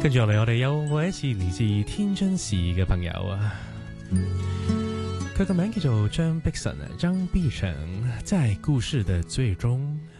跟住落嚟，我哋有位一次嚟自天津市嘅朋友啊，佢個名叫做張碧晨啊，張碧晨，在故事的最終。